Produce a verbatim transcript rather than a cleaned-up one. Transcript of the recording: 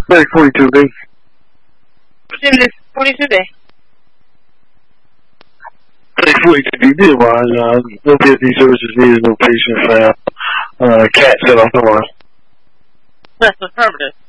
Thirty forty-two B. forty-two B. Thirty forty-two B. Be advised, uh, no P S D services needed, no patient found. Uh, cat set off the line. That's affirmative.